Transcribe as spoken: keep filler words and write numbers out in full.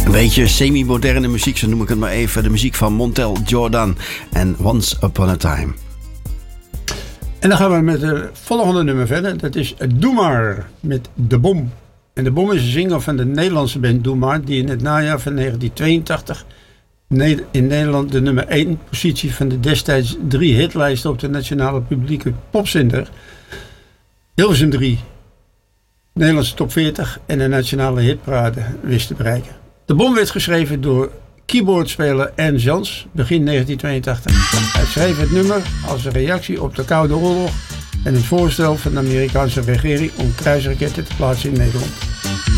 Een beetje semi-moderne muziek, zo noem ik het maar even. De muziek van Montel Jordan en Once Upon a Time. En dan gaan we met het volgende nummer verder. Dat is Doe Maar met De Bom. En De Bom is een single van de Nederlandse band Doe Maar, die in het najaar van negentien tweeëntachtig in Nederland de nummer één positie van de destijds drie hitlijsten op de nationale publieke popzender Hilversum drie, Nederlandse top veertig en de nationale hitparade wist te bereiken. De Bom werd geschreven door keyboardspeler Ernst Jans begin negentien tweeëntachtig. Hij schreef het nummer als een reactie op de Koude Oorlog en het voorstel van de Amerikaanse regering om kruisraketten te plaatsen in Nederland.